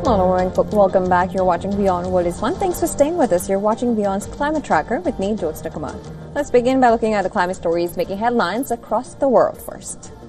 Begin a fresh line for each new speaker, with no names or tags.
Hello and welcome back. You're watching Beyond World is One. Thanks for staying with us. You're watching Beyond's Climate Tracker with me, Jyotsna Kumar. Let's begin by looking at the climate stories making headlines across the world first.